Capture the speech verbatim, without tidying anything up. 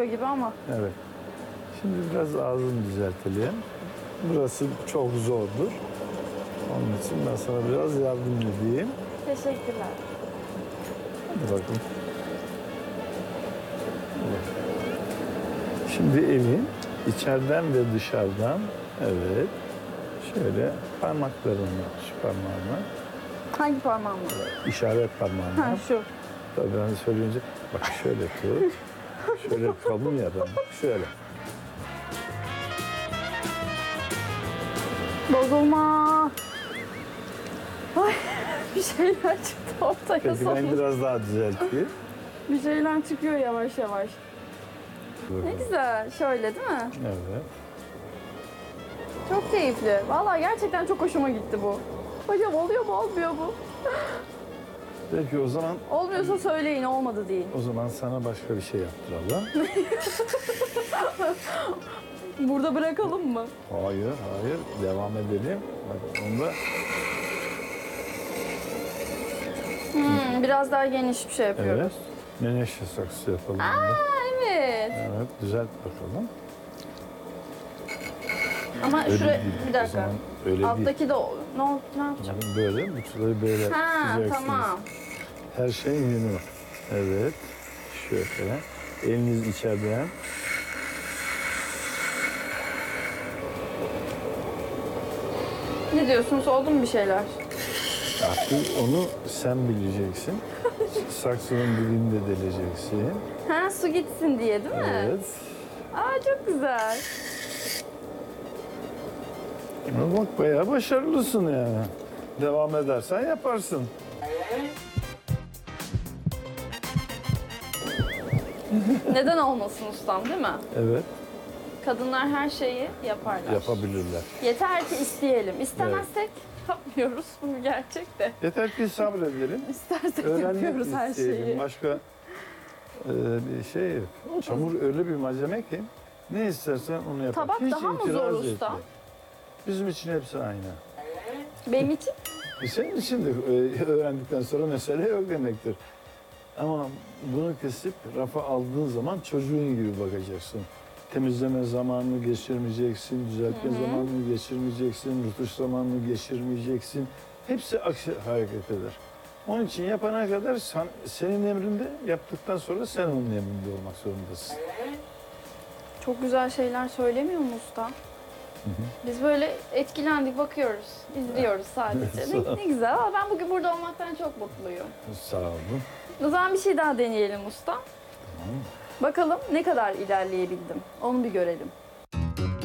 çıkıyor gibi ama. Evet. Şimdi biraz ağzını düzeltelim. Burası çok zordur. Onun için ben sana biraz yardım edeyim. Teşekkürler. Hadi bakalım. Evet. Şimdi elin içeriden ve dışarıdan, evet, şöyle parmaklarınla, şu parmağınla, Hangi parmağımla? işaret parmağınla. Ha şu. Tabii ben söyleyince, bak şöyle tut, şöyle kalın ya da bak şöyle. Bozulma. Ay bir şeyler çıktı ortaya Peki ben sonunda. biraz daha düzelteyim. Bir şeyler çıkıyor yavaş yavaş. Ne güzel. Şöyle değil mi? Evet. Çok keyifli. Vallahi gerçekten çok hoşuma gitti bu. Hocam oluyor mu olmuyor mu? Peki o zaman, Olmuyorsa söyleyin, olmadı deyin. o zaman sana başka bir şey yaptıralım. Burada bırakalım mı? Hayır, hayır. Devam edelim. Bak onda Hmm, biraz daha geniş bir şey yapıyoruz. evet. Menekşe saksı yapalım. onda. Aa, evet. Evet, düzelt bakalım. Ama Öyle şuraya değil. bir O dakika. zaman öyle değil. Alttaki de o- ne, ol- ne yapacağım? Bakın böyle, uçları böyle Ha tutacaksınız. tamam. Her şey yeni. Evet. Şöyle. Eliniz içeriden. Ne diyorsunuz? Oldu mu bir şeyler? Artık onu sen bileceksin. Saksının dibinde deleceksin. Ha su gitsin diye değil mi? Evet. Aa çok güzel. Ama bak bayağı başarılısın yani. Devam edersen yaparsın. Neden olmasın ustam değil mi? Evet, Kadınlar her şeyi yaparlar. yapabilirler. Yeter ki isteyelim. İstemezsek yapmıyoruz. Bu bir gerçek de. Yeter ki sabredelim. İstersek Öğrenmek yapıyoruz her isteyelim. şeyi. Başka e, bir şey yok. Çamur öyle bir malzeme ki ne istersen onu yapar. Tabak Hiç daha mı itiraz zor etme. usta? Bizim için hepsi aynı. Benim için E senin için de e, öğrendikten sonra mesele yok demektir. Ama bunu kesip rafa aldığın zaman çocuğun gibi bakacaksın. Temizleme zamanını geçirmeyeceksin, düzeltme zamanını geçirmeyeceksin, rutuş zamanını geçirmeyeceksin. Hepsi aksi hareket eder. Onun için yapana kadar sen, senin emrinde, yaptıktan sonra sen onun emrinde olmak zorundasın. çok güzel şeyler söylemiyor mu usta? Biz böyle etkilendik, bakıyoruz, izliyoruz sadece. Ne, ne güzel. Aa, ben bugün burada olmaktan çok mutluyum. Sağ olun. O zaman bir şey daha deneyelim usta. Tamam. Bakalım ne kadar ilerleyebildim. Onu bir görelim.